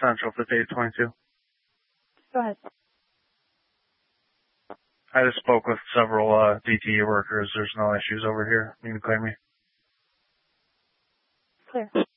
Central for 822. Go ahead. I just spoke with several DTE workers. There's no issues over here. You can claim me. Clear.